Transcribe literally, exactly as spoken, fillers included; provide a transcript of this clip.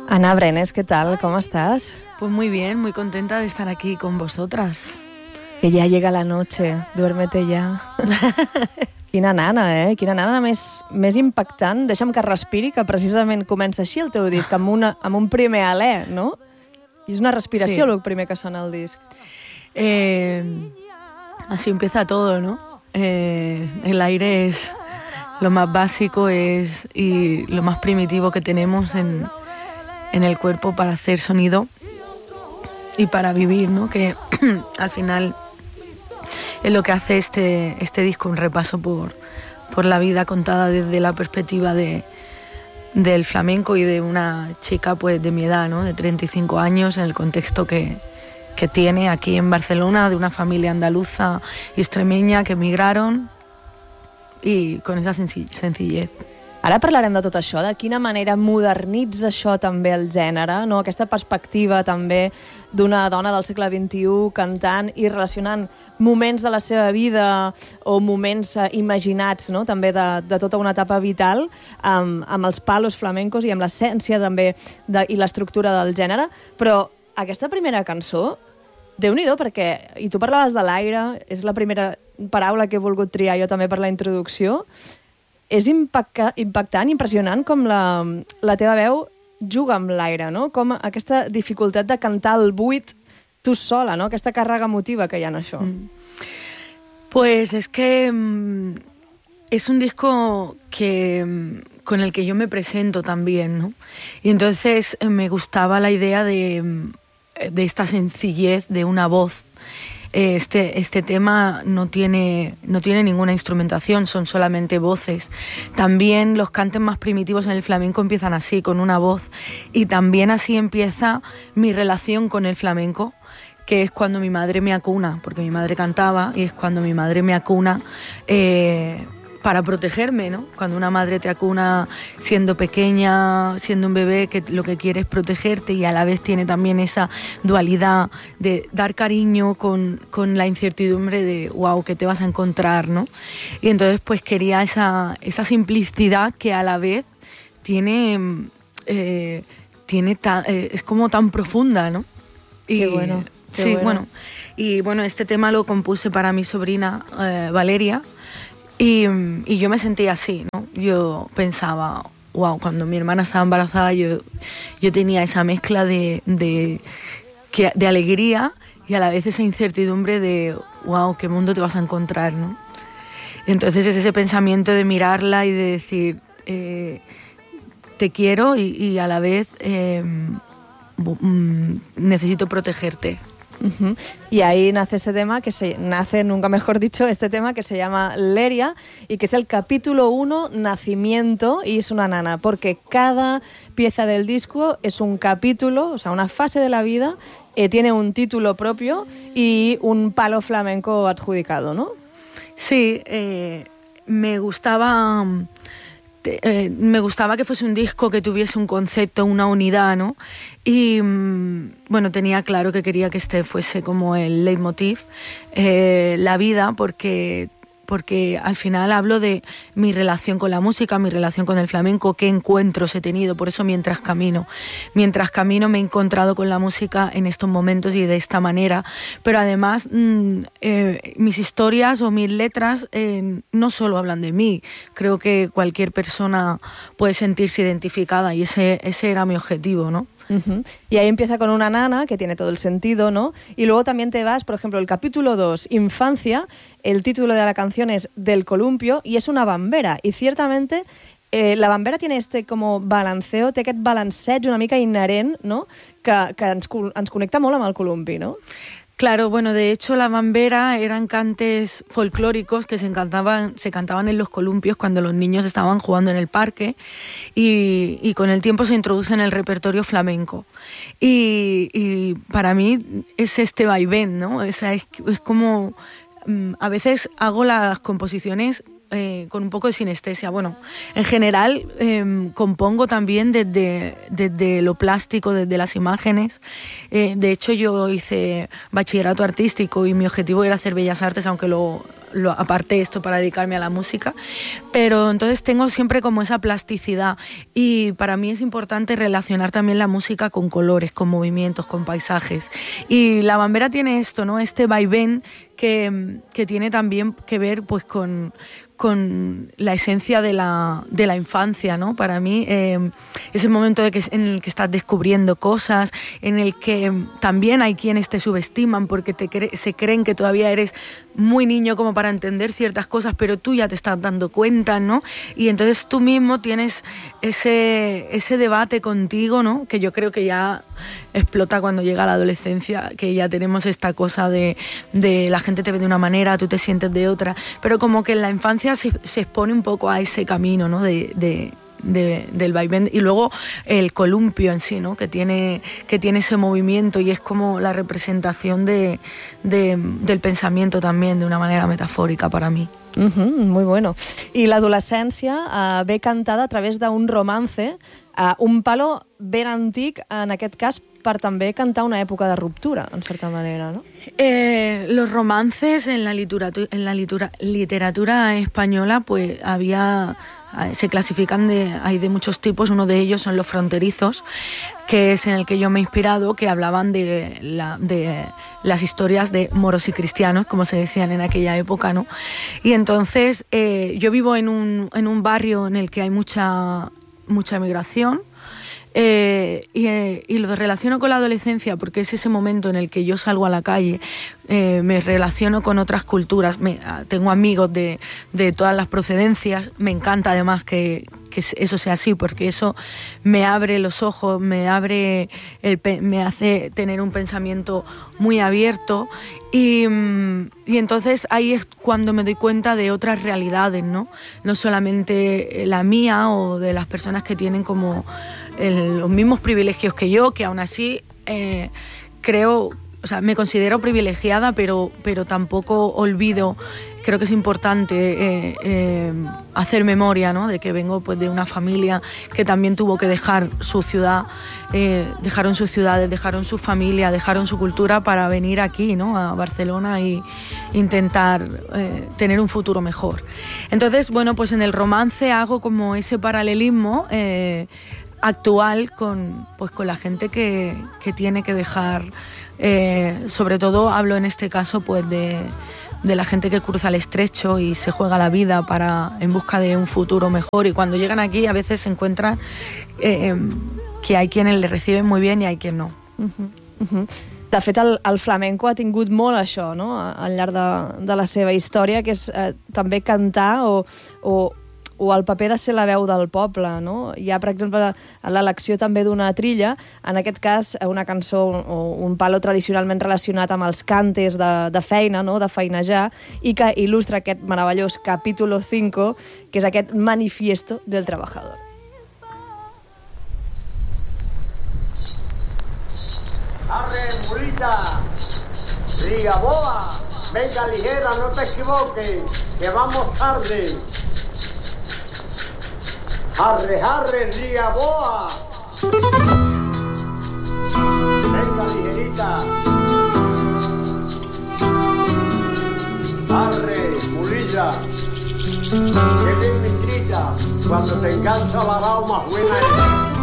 Ana Brenes, ¿qué tal? ¿Cómo estás? Pues muy bien, muy contenta de estar aquí con vosotras. Que ja llega la noche, duérmete ja. Quina nana, eh? Quina nana més, més impactant. Deixa'm que respiri, que precisament comença així el teu disc, amb, una, amb un primer alè, no? I és una respiració, sí, el primer que sona al disc. Eh, así empieza todo, ¿no? Eh, el aire es lo más básico es, y lo más primitivo que tenemos en, en el cuerpo para hacer sonido y para vivir, ¿no? Que al final es lo que hace este, este disco, un repaso por, por la vida contada desde la perspectiva de, del flamenco y de una chica pues de mi edad, ¿no? De treinta y cinco años, en el contexto que, que tiene aquí en Barcelona, de una familia andaluza y extremeña que emigraron, i con esa sencillez. Ara parlarem de tot això, de quina manera modernitza això també el gènere, no? Aquesta perspectiva també d'una dona del segle vint-i-u cantant i relacionant moments de la seva vida o moments eh, imaginats, no? També de, de tota una etapa vital amb, amb els palos flamencos i amb l'essència també de, i l'estructura del gènere. Però aquesta primera cançó, Déu-n'hi-do, perquè, i tu parlaves de l'aire, és la primera paraula que he volgut triar jo també per la introducció, és impacta, impactant, impressionant com la, la teva veu juga amb l'aire, no? Com aquesta dificultat de cantar el buit tu sola, no? Aquesta càrrega emotiva que hi ha en això. Mm. Pues es que mm, es un disco que, mm, con el que yo me presento también, ¿no? Y entonces eh, me gustaba la idea de, de esta sencillez de una voz. Este, este tema no tiene, no tiene ninguna instrumentación, son solamente voces. También los cantes más primitivos en el flamenco empiezan así, con una voz. Y también así empieza mi relación con el flamenco, que es cuando mi madre me acuna, porque mi madre cantaba, y es cuando mi madre me acuna eh, para protegerme, ¿no? Cuando una madre te acuna siendo pequeña, siendo un bebé, que lo que quiere es protegerte y a la vez tiene también esa dualidad de dar cariño con, con la incertidumbre de wow, ¿qué te vas a encontrar, ¿no? Y entonces pues quería esa, esa simplicidad que a la vez tiene, eh, tiene ta, eh, es como tan profunda, ¿no? Y, qué bueno. Qué sí, bueno. bueno. Y bueno, este tema lo compuse para mi sobrina eh, Valeria. Y, y yo me sentía así, ¿no? Yo pensaba, wow, cuando mi hermana estaba embarazada yo, yo tenía esa mezcla de, de, que, de alegría y a la vez esa incertidumbre de, wow, ¿qué mundo te vas a encontrar, ¿no? Entonces es ese pensamiento de mirarla y de decir, eh, te quiero y, y a la vez eh, necesito protegerte. Uh-huh. Y ahí nace ese tema que se nace, nunca mejor dicho, este tema que se llama Leria y que es el capítulo uno, Nacimiento, y es una nana, porque cada pieza del disco es un capítulo, o sea, una fase de la vida, eh, tiene un título propio y un palo flamenco adjudicado, ¿no? Sí, eh, me gustaba... Eh, me gustaba que fuese un disco que tuviese un concepto, una unidad, ¿no? Y mmm, bueno, tenía claro que quería que este fuese como el leitmotiv, eh, la vida, porque, porque al final hablo de mi relación con la música, mi relación con el flamenco, qué encuentros he tenido, por eso mientras camino. Mientras camino me he encontrado con la música en estos momentos y de esta manera, pero además mmm, eh, mis historias o mis letras eh, no solo hablan de mí, creo que cualquier persona puede sentirse identificada y ese, ese era mi objetivo, ¿no? Uh-huh. Y ahí empieza con una nana, que tiene todo el sentido, ¿no? Y luego también te vas, por ejemplo, el capítulo dos, Infancia, el título de la canción es Del columpio y es una bambera. Y ciertamente eh, la bambera tiene este como balanceo, té aquest balanceig una mica inherent, no? Que, que ens, ens connecta molt amb el columpi, no? Claro, bueno, de hecho la bambera eran cantes folclóricos que se cantaban, se cantaban en los columpios cuando los niños estaban jugando en el parque y, y con el tiempo se introduce en el repertorio flamenco. Y, y para mí es este vaivén, ¿no? O sea, es, es como... A veces hago las composiciones eh, con un poco de sinestesia. Bueno, en general eh, compongo también desde, desde lo plástico, desde las imágenes. Eh, de hecho, yo hice bachillerato artístico y mi objetivo era hacer bellas artes, aunque lo lo, aparté esto para dedicarme a la música, pero entonces tengo siempre como esa plasticidad y para mí es importante relacionar también la música con colores, con movimientos, con paisajes. Y la bambera tiene esto, ¿no? Este vaivén que, que tiene también que ver pues con... con la esencia de la, de la infancia, ¿no? Para mí, eh, ese momento de que, en el que estás descubriendo cosas, en el que también hay quienes te subestiman porque te cre- se creen que todavía eres muy niño como para entender ciertas cosas, pero tú ya te estás dando cuenta, ¿no? Y entonces tú mismo tienes ese, ese debate contigo, ¿no? Que yo creo que ya explota cuando llega la adolescencia, que ya tenemos esta cosa de, de la gente te ve de una manera, tú te sientes de otra, pero como que en la infancia se, se expone un poco a ese camino, ¿no? de, de, de, del vaivén, y luego el columpio en sí, ¿no? que, tiene, que tiene ese movimiento y es como la representación de, de, del pensamiento también, de una manera metafórica para mí. Uh-huh, muy bueno. I l'adolescència uh, ve cantada a través d'un romance, uh, un palo ben antic, en aquest cas, per també cantar una època de ruptura, en certa manera, ¿no? Eh, los romances en la literatura, en la litura, literatura española, pues había... se clasifican de, hay de muchos tipos, uno de ellos son los fronterizos, que es en el que yo me he inspirado, que hablaban de, la, de las historias de moros y cristianos, como se decían en aquella época, ¿no? Y entonces eh, yo vivo en un, en un barrio en el que hay mucha, mucha migración, Eh, y, eh, y lo relaciono con la adolescencia porque es ese momento en el que yo salgo a la calle, eh, me relaciono con otras culturas, me, tengo amigos de, de todas las procedencias, me encanta además que, que eso sea así porque eso me abre los ojos, me abre el, me hace tener un pensamiento muy abierto y, y entonces ahí es cuando me doy cuenta de otras realidades, ¿no? No solamente la mía o de las personas que tienen como el, los mismos privilegios que yo, que aún así eh, creo, o sea, me considero privilegiada, pero, pero tampoco olvido, creo que es importante eh, eh, hacer memoria, ¿no? De que vengo pues de una familia que también tuvo que dejar su ciudad, eh, dejaron sus ciudades, dejaron su familia, dejaron su cultura para venir aquí, ¿no? A Barcelona y intentar eh, tener un futuro mejor. Entonces, bueno, pues en el romance hago como ese paralelismo eh, actual con, pues, con la gente que, que tiene que dejar, eh, sobre todo hablo en este caso pues de, de la gente que cruza el estrecho y se juega la vida para, en busca de un futuro mejor, y cuando llegan aquí a veces se encuentran eh, que hay quienes le reciben muy bien y hay quien no. Uh-huh, uh-huh. De fet, el, el flamenco ha tingut molt això, no? Al llarg de, de la seva història, que és eh, també cantar o, o o el paper de ser la veu del poble, no? Hi ha, per exemple, l'elecció també d'una trilla, en aquest cas una cançó o un palo tradicionalment relacionat amb els cantes de, de feina, no? De feinejar, i que il·lustra aquest meravellós capítulo cinco, que és aquest manifiesto del trabajador. Arre, mulita, diga boa, venga ligera, no te equivoques, que vamos tarde. Arre, arre, ría boa. Venga ligerita. Arre, mulilla. Que bien me grita. Cuando te engancha la rao más buena es.